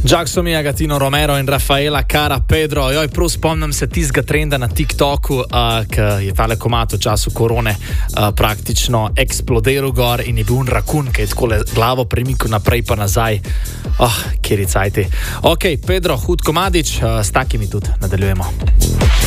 Jackson, Agatino, Romero in Rafaela, cara Pedro. Joj, prav spomnim se tistega trenda na TikToku, ki je tale komad v času korone praktično eksplodiral gor in je bil rakun, ki je tako glavo premikal naprej pa nazaj. Kjer je cajti. Ok, Pedro, hud komadič, s takimi tudi nadaljujemo.